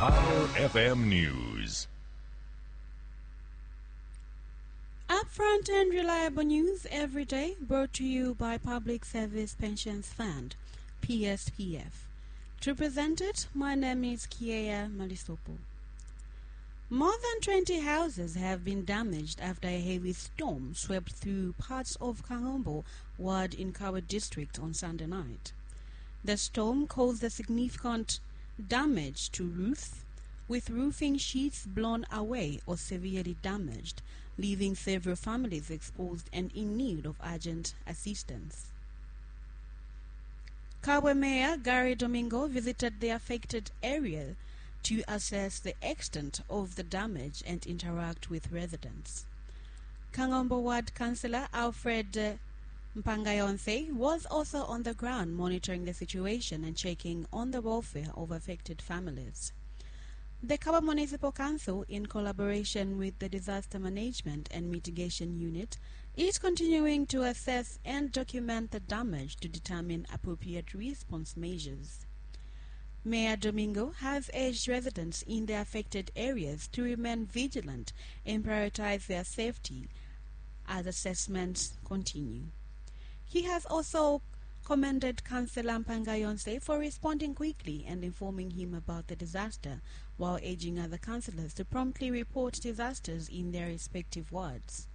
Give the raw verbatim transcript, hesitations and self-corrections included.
Power F M News. Upfront and reliable news every day, brought to you by Public Service Pensions Fund, P S P F. To present it, my name is Kiea Malisopo. More than twenty houses have been damaged after a heavy storm swept through parts of Kangombo ward in Kawe district on Sunday night. The storm caused a significant damage to roofs, with roofing sheets blown away or severely damaged, leaving several families exposed and in need of urgent assistance. Kawe Mayor Gary Domingo visited the affected area to assess the extent of the damage and interact with residents. Kangombo Ward Councillor Alfred uh, Mpangayonse was also on the ground monitoring the situation and checking on the welfare of affected families. The Kawe Municipal Council, in collaboration with the Disaster Management and Mitigation Unit, is continuing to assess and document the damage to determine appropriate response measures. Mayor Domingo has urged residents in the affected areas to remain vigilant and prioritize their safety as assessments continue. He has also commended Councillor Mpangayonse for responding quickly and informing him about the disaster, while urging other councillors to promptly report disasters in their respective wards.